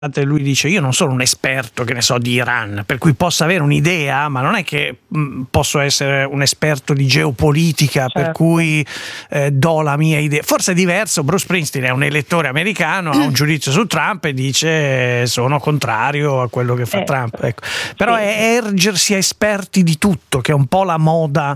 lui dice: io non sono un esperto, che ne so, di Iran, per cui posso avere un'idea, ma non è che posso essere un esperto di geopolitica, certo, per cui do la mia idea. Forse è diverso, Bruce Springsteen è un elettore americano, ha un giudizio su Trump e dice: sono contrario a quello che fa Trump, ecco. Però sì, è ergersi a esperti di tutto, che è un po' la moda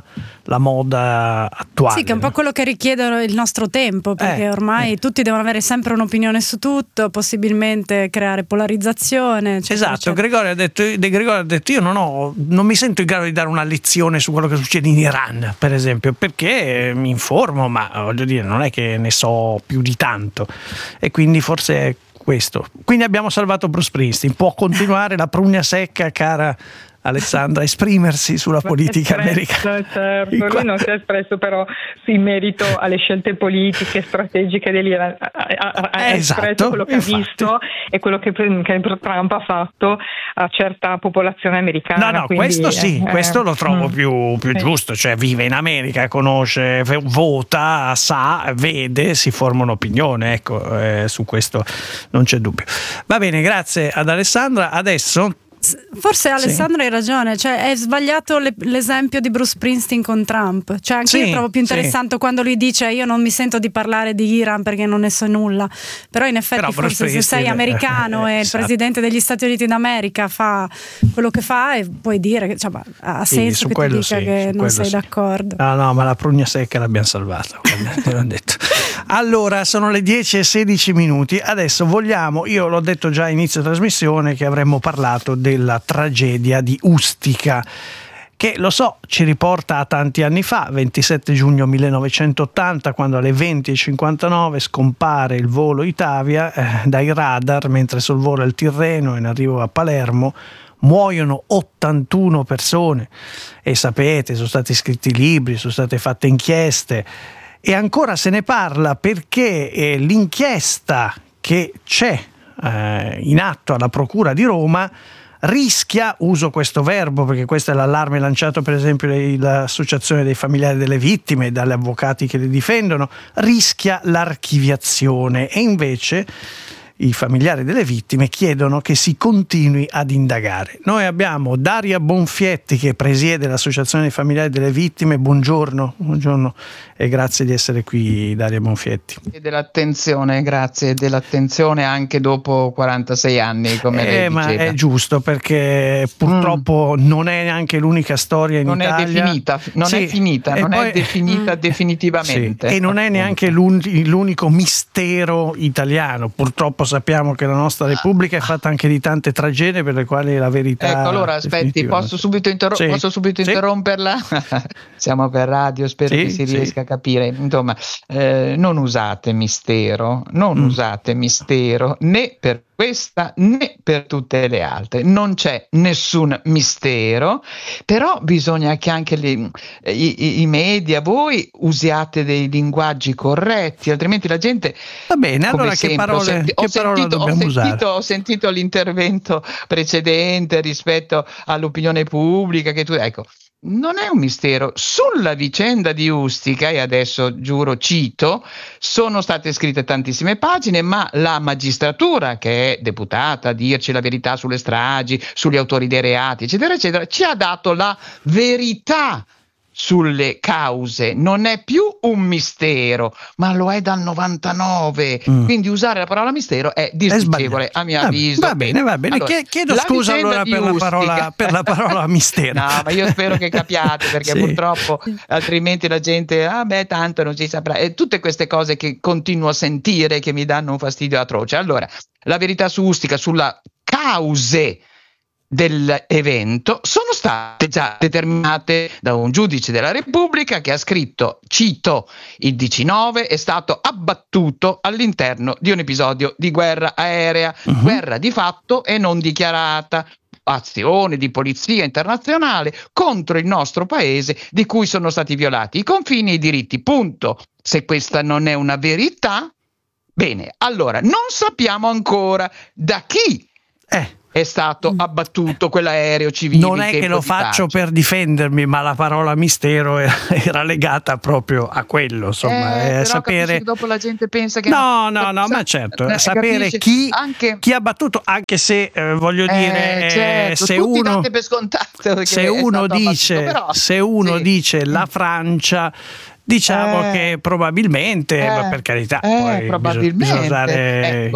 attuale. Sì, che è un po' quello che richiede il nostro tempo, perché ormai tutti devono avere sempre un'opinione su tutto, possibilmente creare polarizzazione, eccetera, esatto, eccetera. De Gregorio ha detto: io non mi sento in grado di dare una lezione su quello che succede in Iran, per esempio, perché mi informo, ma voglio dire, non è che ne so più di tanto, e quindi forse è questo. Quindi abbiamo salvato Bruce Springsteen. Può continuare la prugna secca, cara Alessandra, esprimersi sulla politica americana. Certo, lui non si è espresso però in merito alle scelte politiche strategiche dell'Iran, ha espresso quello che ha visto e quello che Trump ha fatto a certa popolazione americana. No, quindi, questo sì, questo lo trovo più giusto, cioè vive in America, conosce, vota, sa, vede, si forma un'opinione, ecco, su questo non c'è dubbio. Va bene, grazie ad Alessandra. Adesso forse Alessandro hai ragione, cioè è sbagliato l'esempio di Bruce Springsteen con Trump, cioè anche io trovo più interessante quando lui dice: io non mi sento di parlare di Iran perché non ne so nulla, però in effetti forse se sei americano e il presidente degli Stati Uniti d'America fa quello che fa, e puoi dire che ha senso che ti dica che non sei d'accordo. No, ma la prugna secca l'abbiamo salvata, te l'ho detto. Allora, sono le 10:16. Adesso io l'ho detto già a inizio trasmissione che avremmo parlato della tragedia di Ustica, che lo so ci riporta a tanti anni fa, 27 giugno 1980, quando alle 20:59 scompare il volo Itavia dai radar mentre sorvola il Tirreno in arrivo a Palermo. Muoiono 81 persone e sapete, sono stati scritti libri, sono state fatte inchieste e ancora se ne parla perché l'inchiesta che c'è in atto alla Procura di Roma rischia, uso questo verbo perché questo è l'allarme lanciato per esempio dall'Associazione dei familiari delle vittime e dagli avvocati che le difendono, rischia l'archiviazione, e invece i familiari delle vittime chiedono che si continui ad indagare. Noi abbiamo Daria Bonfietti che presiede l'Associazione dei familiari delle vittime. Buongiorno e grazie di essere qui, Daria Bonfietti. E dell'attenzione, grazie dell'attenzione anche dopo 46 anni, come lei ma diceva. è giusto, perché purtroppo non è neanche l'unica storia in Italia. Non è definita definitivamente. Sì. E non è neanche l'unico mistero italiano. Purtroppo sappiamo che la nostra Repubblica è fatta anche di tante tragedie per le quali la verità. Ecco, allora aspetti, posso subito interromperla? Siamo per radio, spero che si riesca a capire. Insomma, non usate mistero né per questa né per tutte le altre. Non c'è nessun mistero, però bisogna che anche i media, voi usiate dei linguaggi corretti, altrimenti la gente. Va bene, allora che parole dobbiamo usare? Ho sentito l'intervento precedente rispetto all'opinione pubblica, ecco. Non è un mistero. Sulla vicenda di Ustica, e adesso giuro cito, sono state scritte tantissime pagine, ma la magistratura, che è deputata a dirci la verità sulle stragi, sugli autori dei reati, eccetera, eccetera, ci ha dato la verità sulle cause. Non è più un mistero, ma lo è dal 99. Quindi usare la parola mistero è disdicevole, a mio avviso. Va bene. Allora, chiedo scusa allora per la parola mistero. No, ma io spero che capiate, perché purtroppo altrimenti la gente tanto non si saprà. E tutte queste cose che continuo a sentire che mi danno un fastidio atroce. Allora, la verità su Ustica, sulla cause dell'evento, sono state già determinate da un giudice della Repubblica che ha scritto, cito, il 19 è stato abbattuto all'interno di un episodio di guerra aerea, guerra di fatto e non dichiarata, azione di polizia internazionale contro il nostro paese di cui sono stati violati i confini e i diritti, punto. Se questa non è una verità, bene, allora non sappiamo ancora da chi è stato abbattuto quell'aereo civile. Non è che lo faccio per difendermi, ma la parola mistero era legata proprio a quello, insomma, sapere. Dopo la gente pensa che no, ma certo, sapere chi ha battuto, anche se voglio dire, certo, se tutti uno date per scontato se uno dice abbattuto, però, se uno dice la Francia, diciamo che probabilmente, per carità, poi probabilmente, bisogna dare,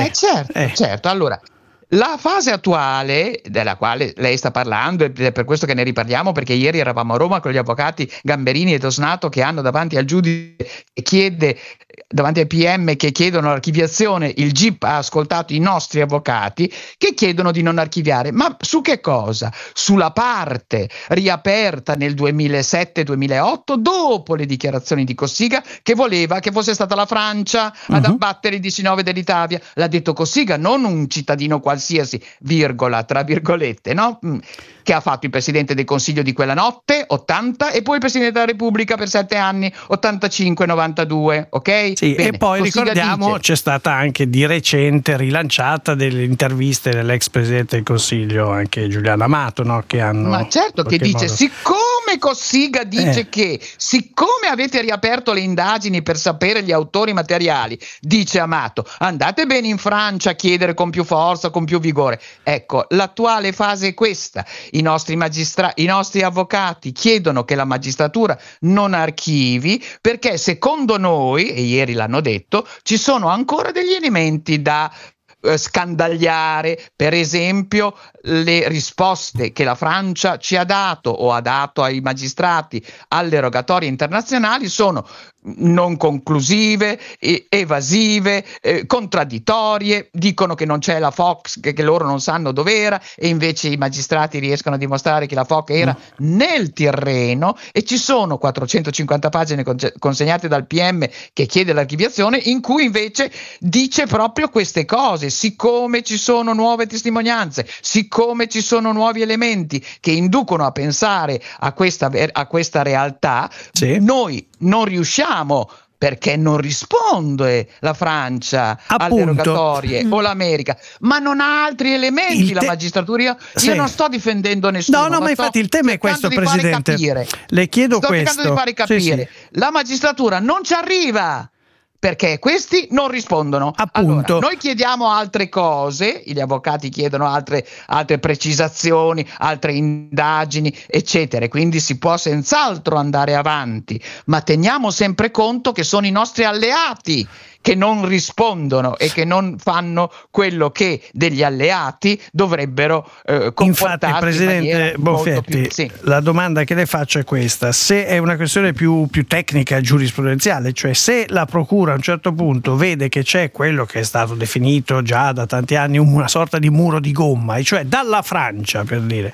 certo. Allora, la fase attuale, della quale lei sta parlando, ed è per questo che ne riparliamo, perché ieri eravamo a Roma con gli avvocati Gamberini e Tosnato, che hanno davanti al giudice che chiede, davanti ai PM che chiedono l'archiviazione. Il GIP ha ascoltato i nostri avvocati che chiedono di non archiviare. Ma su che cosa? Sulla parte riaperta nel 2007-2008, dopo le dichiarazioni di Cossiga, che voleva che fosse stata la Francia ad abbattere i 19 dell'Italia. L'ha detto Cossiga, non un cittadino qualsiasi, virgola, tra virgolette, no? Che ha fatto il Presidente del Consiglio di quella notte, 80, e poi il Presidente della Repubblica per 7 anni, 85-92, ok? Sì, bene. E poi Cossiga ricordiamo, c'è stata anche di recente rilanciata delle interviste dell'ex Presidente del Consiglio, anche Giuliano Amato, no? Che hanno, ma certo, che dice, siccome Cossiga dice che siccome avete riaperto le indagini per sapere gli autori materiali, dice Amato, andate bene in Francia a chiedere con più forza, con più vigore. Ecco, l'attuale fase è questa. I nostri avvocati chiedono che la magistratura non archivi, perché secondo noi, e ieri l'hanno detto, ci sono ancora degli elementi da scandagliare. Per esempio, le risposte che la Francia ci ha dato o ha dato ai magistrati alle rogatorie internazionali sono non conclusive, evasive, contraddittorie, dicono che non c'è la Fox, che loro non sanno dov'era, e invece i magistrati riescono a dimostrare che la Fox era nel Tirreno, e ci sono 450 pagine consegnate dal PM che chiede l'archiviazione, in cui invece dice proprio queste cose. Siccome ci sono nuove testimonianze, siccome ci sono nuovi elementi che inducono a pensare a questa realtà, noi non riusciamo, perché non risponde la Francia alle rogatorie o l'America, ma non ha altri elementi la magistratura. Io non sto difendendo nessuno. No, ma infatti il tema è questo, Presidente. Le chiedo questo. Sto cercando di fare capire. La magistratura non ci arriva, perché questi non rispondono. Appunto. Allora, noi chiediamo altre cose, gli avvocati chiedono altre precisazioni, altre indagini, eccetera, quindi si può senz'altro andare avanti, ma teniamo sempre conto che sono i nostri alleati che non rispondono e che non fanno quello che degli alleati dovrebbero comportarsi. Infatti, Presidente Bonfietti, la domanda che le faccio è questa: se è una questione più tecnica, giurisprudenziale, cioè se la Procura a un certo punto vede che c'è quello che è stato definito già da tanti anni una sorta di muro di gomma, e cioè dalla Francia, per dire,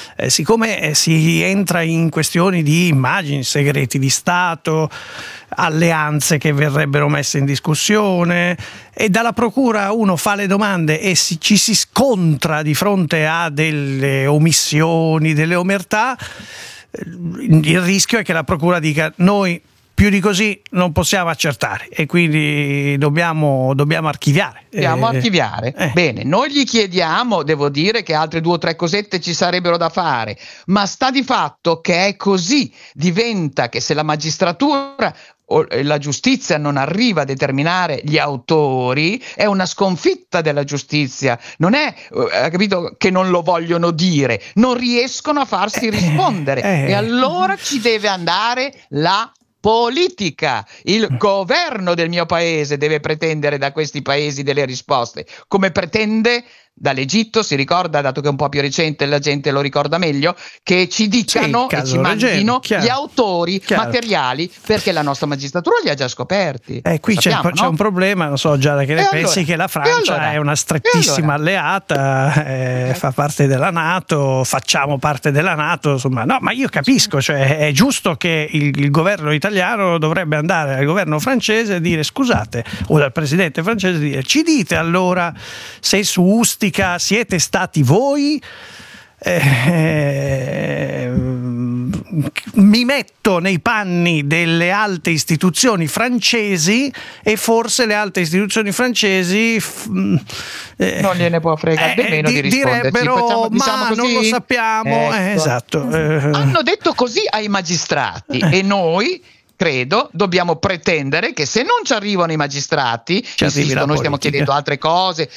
siccome si entra in questioni di immagini, segreti di Stato, alleanze che verrebbero messe in discussione, e dalla Procura uno fa le domande e ci si scontra di fronte a delle omissioni, delle omertà, il rischio è che la Procura dica: noi più di così non possiamo accertare e quindi dobbiamo archiviare. Bene, noi gli chiediamo, devo dire che altre 2 o 3 cosette ci sarebbero da fare, ma sta di fatto che è così. Diventa che se la magistratura o la giustizia non arriva a determinare gli autori, è una sconfitta della giustizia. Non è, capito, che non lo vogliono dire, non riescono a farsi rispondere, e allora ci deve andare la politica. Il governo del mio paese deve pretendere da questi paesi delle risposte, come pretende dall'Egitto, si ricorda, dato che è un po' più recente la gente lo ricorda meglio, che ci dicano e ci mandino gli autori materiali, perché la nostra magistratura li ha già scoperti. Qui c'è un problema, non so Giada che ne pensi, che la Francia è una strettissima alleata, fa parte della NATO, facciamo parte della NATO, insomma. No, ma io capisco, cioè è giusto che il governo italiano dovrebbe andare al governo francese e dire: scusate, o dal presidente francese dire: ci dite allora se su Ustica siete stati voi mi metto nei panni delle alte istituzioni francesi e forse le alte istituzioni francesi non gliene può fregare nemmeno di risponderci. Direbbero ma così, non lo sappiamo, ecco. Esatto. Hanno detto così ai magistrati e noi credo dobbiamo pretendere che se non ci arrivano i magistrati, insisto, noi stiamo chiedendo altre cose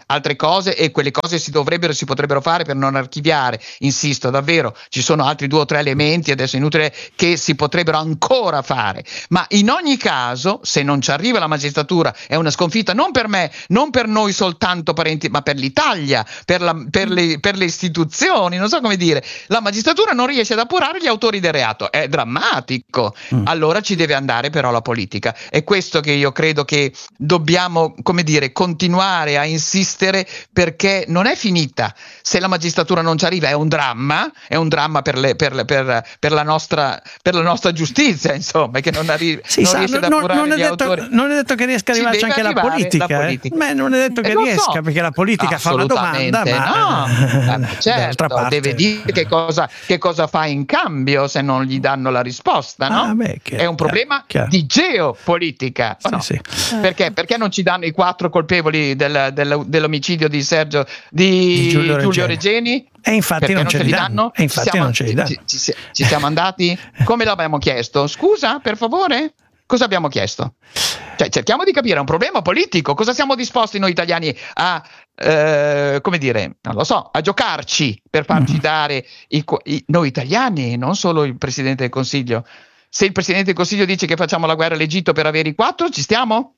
e quelle cose si potrebbero fare per non archiviare, insisto, davvero ci sono altri 2 o 3 elementi, adesso è inutile, che si potrebbero ancora fare, ma in ogni caso se non ci arriva la magistratura è una sconfitta non per me, non per noi soltanto parenti, ma per l'Italia, per le istituzioni, non so come dire, la magistratura non riesce ad appurare gli autori del reato, è drammatico. Allora ci deve andare però la politica. È questo che io credo che dobbiamo, come dire, continuare a insistere, perché non è finita. Se la magistratura non ci arriva è un dramma per la nostra giustizia, insomma, che non riesce ad appurare gli autori. Non è detto che riesca a arrivarci anche la politica. Beh, non è detto che riesca, perché la politica fa una domanda, ma certo, deve dire che cosa fa in cambio se non gli danno la risposta, no? È un problema di geopolitica. Sì. Perché non ci danno i 4 colpevoli dell'omicidio di Giulio Regeni? E infatti non ce li danno. Ci siamo andati? Come l'abbiamo chiesto? Scusa, per favore? Cosa abbiamo chiesto? Cioè, cerchiamo di capire, è un problema politico. Cosa siamo disposti noi italiani a come dire, non lo so, a giocarci per farci dare noi italiani, non solo il Presidente del Consiglio. Se il Presidente del Consiglio dice che facciamo la guerra all'Egitto per avere i 4, ci stiamo?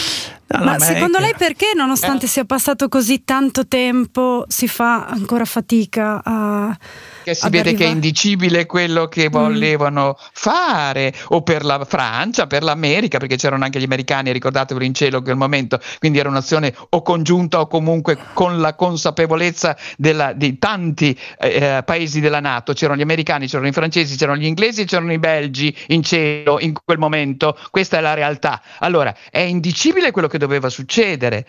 Ma secondo lei perché, nonostante sia passato così tanto tempo, si fa ancora fatica a... Che si vede che è indicibile quello che volevano fare, o per la Francia, per l'America, perché c'erano anche gli americani, ricordatevelo, in cielo in quel momento, quindi era un'azione o congiunta o comunque con la consapevolezza di tanti paesi della NATO. C'erano gli americani, c'erano i francesi, c'erano gli inglesi, c'erano i belgi in cielo in quel momento. Questa è la realtà. Allora, è indicibile quello che doveva succedere.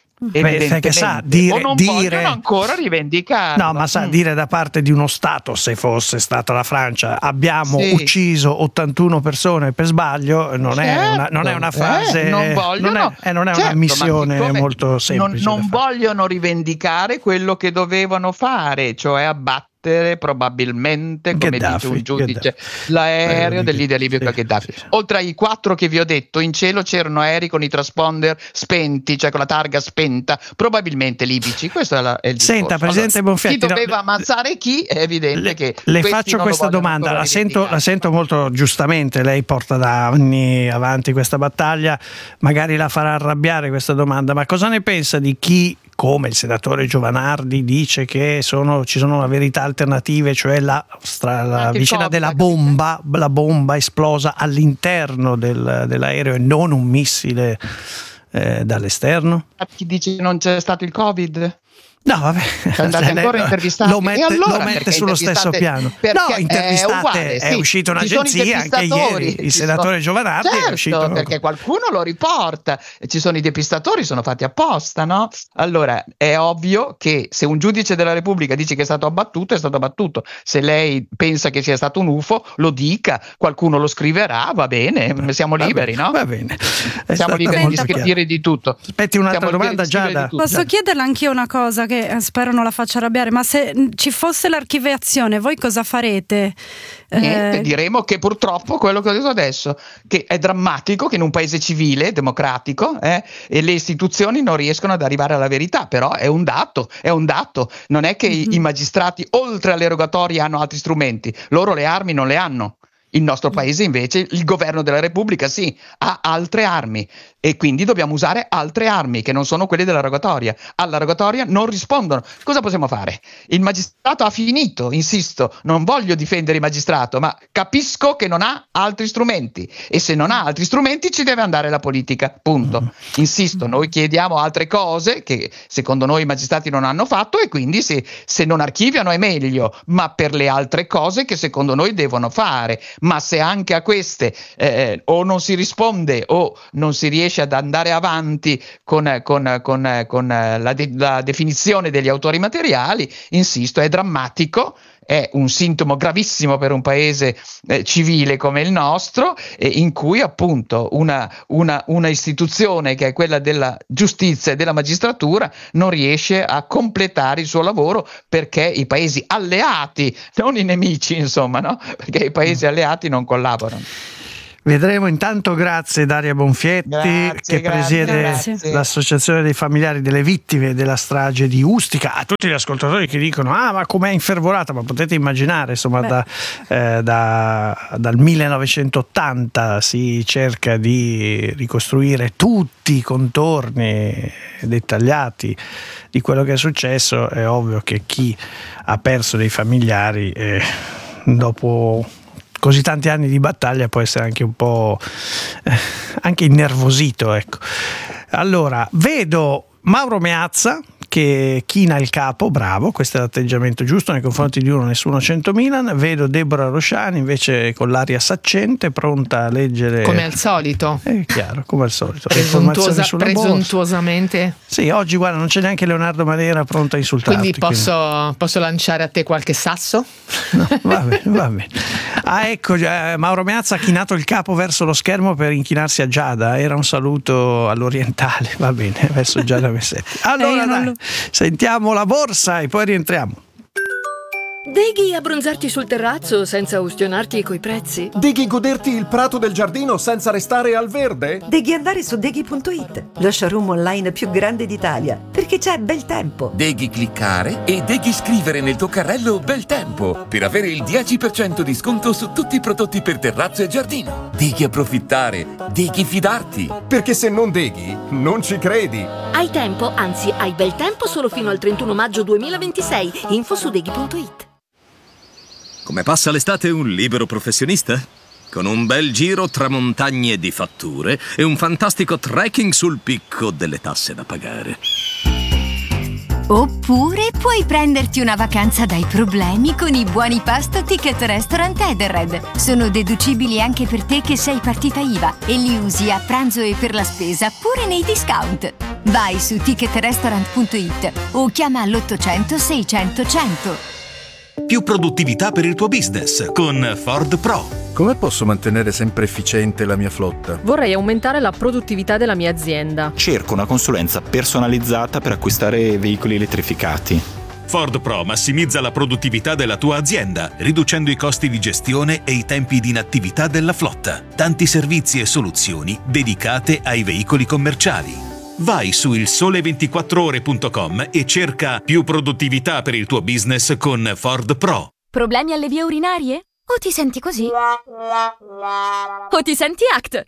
Perché sa vogliono ancora rivendicare. No, ma sa dire da parte di uno Stato, se fosse stata la Francia, abbiamo ucciso 81 persone per sbaglio, non è una frase, non è una missione molto semplice. Non vogliono rivendicare quello che dovevano fare, cioè abbattere probabilmente, come dice un giudice, l'aereo del leader libico Gheddafi. Oltre ai 4 che vi ho detto, in cielo c'erano aerei con i transponder spenti, cioè con la targa spenta, probabilmente libici. Questo è il discorso. Senta, Presidente Bonfietti, chi doveva ammazzare chi, è evidente che le faccio questa domanda, la sento molto giustamente, lei porta da anni avanti questa battaglia, magari la farà arrabbiare questa domanda, ma cosa ne pensa di chi, come il senatore Giovanardi, dice che ci sono una verità alternative, cioè la vicenda della bomba, la bomba esplosa all'interno dell'aereo e non un missile dall'esterno? Chi dice che non c'è stato il Covid? No, vabbè, andate ancora intervistati. Lo mette sullo stesso piano. No, intervistate, è uscita un'agenzia anche ieri, il senatore Giovanardi è uscito. Perché qualcuno lo riporta, ci sono i depistatori, sono fatti apposta, no? Allora, è ovvio che se un giudice della Repubblica dice che è stato abbattuto, è stato abbattuto. Se lei pensa che sia stato un UFO, lo dica, qualcuno lo scriverà, va bene, siamo liberi, no? Va bene. Siamo liberi di scrivere di tutto. Aspetti un'altra domanda, Giada. Posso chiederle anch'io una cosa che spero non la faccia arrabbiare, ma se ci fosse l'archiviazione, voi cosa farete? Niente, diremo che purtroppo quello che ho detto adesso, che è drammatico che in un paese civile, democratico, e le istituzioni non riescono ad arrivare alla verità, però è un dato, non è che i magistrati oltre alle rogatorie hanno altri strumenti, loro le armi non le hanno. Il nostro paese invece, il governo della Repubblica sì, ha altre armi e quindi dobbiamo usare altre armi che non sono quelle della rogatoria. Alla rogatoria non rispondono. Cosa possiamo fare? Il magistrato ha finito, insisto, non voglio difendere il magistrato, ma capisco che non ha altri strumenti e se non ha altri strumenti ci deve andare la politica, punto. Insisto, noi chiediamo altre cose che secondo noi i magistrati non hanno fatto e quindi se non archiviano è meglio, ma per le altre cose che secondo noi devono fare. Ma se anche a queste o non si risponde o non si riesce ad andare avanti con la definizione degli autori materiali, insisto, è drammatico è un sintomo gravissimo per un paese civile come il nostro, in cui appunto una istituzione che è quella della giustizia e della magistratura non riesce a completare il suo lavoro, perché i paesi alleati, non i nemici, insomma, no? Perché i paesi alleati non collaborano. Vedremo. Intanto grazie Daria Bonfietti, che presiede l'Associazione dei familiari delle vittime della strage di Ustica. A tutti gli ascoltatori che dicono ma com'è infervorata, ma potete immaginare, insomma, dal 1980 si cerca di ricostruire tutti i contorni dettagliati di quello che è successo. È ovvio che chi ha perso dei familiari dopo così tanti anni di battaglia può essere anche un po' anche innervosito, ecco. Allora, vedo Mauro Meazza che china il capo, bravo, questo è l'atteggiamento giusto nei confronti di uno nessuno 100 Milan. Vedo Deborah Rosciani invece con l'aria saccente, pronta a leggere come al solito. È chiaro, come al solito. Presuntuosamente. Sì, oggi guarda, non c'è neanche Leonardo Madera pronto a insultarti. Quindi posso lanciare a te qualche sasso? No, va bene. Ecco, Mauro Meazza ha chinato il capo verso lo schermo per inchinarsi a Giada. Era un saluto all'orientale, va bene, verso Giada Messetti. Allora sentiamo la borsa e poi rientriamo. Deghi abbronzarti sul terrazzo senza ustionarti coi prezzi? Deghi goderti il prato del giardino senza restare al verde? Deghi andare su Deghi.it, lo showroom online più grande d'Italia, perché c'è bel tempo. Deghi cliccare e Deghi scrivere nel tuo carrello bel tempo per avere il 10% di sconto su tutti i prodotti per terrazzo e giardino. Deghi approfittare, Deghi fidarti. Perché se non Deghi, non ci credi. Hai tempo, anzi hai bel tempo solo fino al 31 maggio 2026. Info su Deghi.it. Come passa l'estate un libero professionista? Con un bel giro tra montagne di fatture e un fantastico trekking sul picco delle tasse da pagare. Oppure puoi prenderti una vacanza dai problemi con i buoni pasto Ticket Restaurant Edenred. Sono deducibili anche per te che sei partita IVA e li usi a pranzo e per la spesa pure nei discount. Vai su ticketrestaurant.it o chiama all'800 600 100. Più produttività per il tuo business con Ford Pro. Come posso mantenere sempre efficiente la mia flotta? Vorrei aumentare la produttività della mia azienda. Cerco una consulenza personalizzata per acquistare veicoli elettrificati. Ford Pro massimizza la produttività della tua azienda, riducendo i costi di gestione e i tempi di inattività della flotta. Tanti servizi e soluzioni dedicate ai veicoli commerciali. Vai su ilsole24ore.com e cerca più produttività per il tuo business con Ford Pro. Problemi alle vie urinarie? O ti senti così? O ti senti ACT?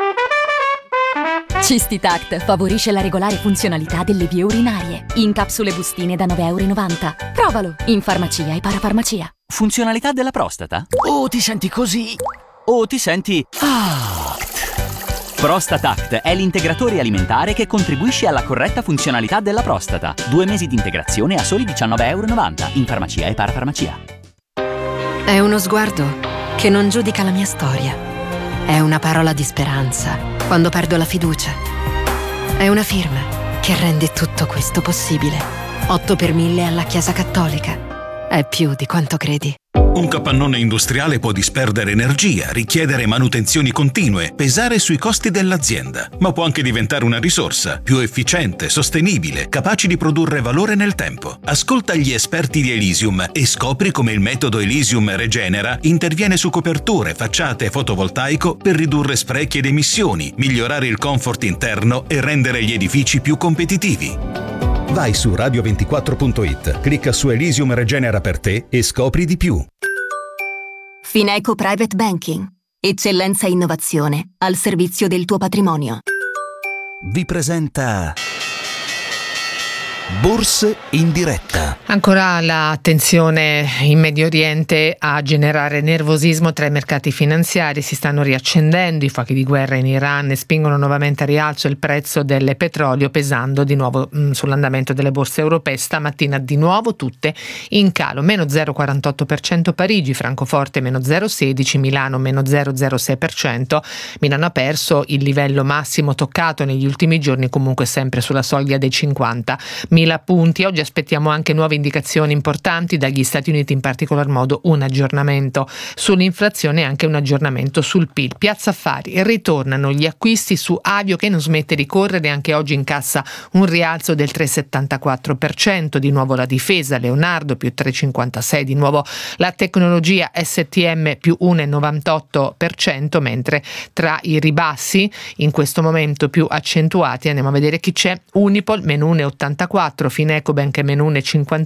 Cistitact favorisce la regolare funzionalità delle vie urinarie. In capsule bustine da €9,90. Provalo in farmacia e parafarmacia. Funzionalità della prostata? O ti senti così? O ti senti ACT? ProstataCT è l'integratore alimentare che contribuisce alla corretta funzionalità della prostata. 2 mesi di integrazione a soli €19,90 in farmacia e parafarmacia. È uno sguardo che non giudica la mia storia. È una parola di speranza quando perdo la fiducia. È una firma che rende tutto questo possibile. 8 per 1000 alla Chiesa Cattolica. È più di quanto credi. Un capannone industriale può disperdere energia, richiedere manutenzioni continue, pesare sui costi dell'azienda, ma può anche diventare una risorsa più efficiente, sostenibile, capace di produrre valore nel tempo. Ascolta gli esperti di Elysium e scopri come il metodo Elysium Regenera interviene su coperture, facciate e fotovoltaico per ridurre sprechi ed emissioni, migliorare il comfort interno e rendere gli edifici più competitivi. Vai su radio24.it, clicca su Elysium Regenera per te e scopri di più. Fineco Private Banking. Eccellenza e innovazione al servizio del tuo patrimonio. Vi presenta Borse in diretta. Ancora la tensione in Medio Oriente a generare nervosismo tra i mercati finanziari. Si stanno riaccendendo i fuochi di guerra in Iran e spingono nuovamente a rialzo il prezzo del petrolio, pesando di nuovo sull'andamento delle borse europee. Stamattina di nuovo tutte in calo, meno 0,48% Parigi, Francoforte meno 0,16%, Milano meno 0,06%. Milano ha perso il livello massimo toccato negli ultimi giorni, comunque sempre sulla soglia dei 50. 100.000 punti. Oggi aspettiamo anche nuove indicazioni importanti dagli Stati Uniti, in particolar modo un aggiornamento sull'inflazione e anche un aggiornamento sul PIL. Piazza Affari, ritornano gli acquisti su Avio che non smette di correre, anche oggi incassa un rialzo del 3,74%, di nuovo la difesa, Leonardo più 3,56%, di nuovo la tecnologia, STM più 1,98%, mentre tra i ribassi in questo momento più accentuati andiamo a vedere chi c'è. Unipol meno 1,84%, Finecobank meno 1,51%,